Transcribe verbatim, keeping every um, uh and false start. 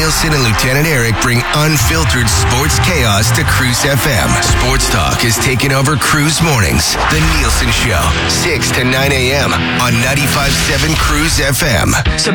Nielsen and Lieutenant Eric bring unfiltered sports chaos to Cruise F M. Sports talk is taking over Cruise Mornings. The Nielsen Show, six to nine a.m. on ninety-five point seven Cruise F M.